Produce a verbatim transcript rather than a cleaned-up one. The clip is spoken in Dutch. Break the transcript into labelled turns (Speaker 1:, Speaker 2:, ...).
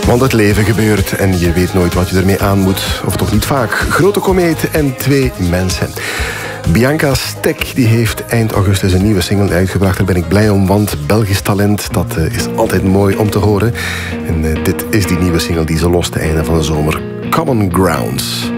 Speaker 1: Want het leven gebeurt en je weet nooit wat je ermee aan moet. Of toch niet vaak. Grote komeet en twee mensen. Bianca Stek die heeft eind augustus een nieuwe single uitgebracht. Daar ben ik blij om, want Belgisch talent, dat uh, is altijd mooi om te horen. En uh, dit is die nieuwe single die ze lost einde van de zomer. Common Grounds.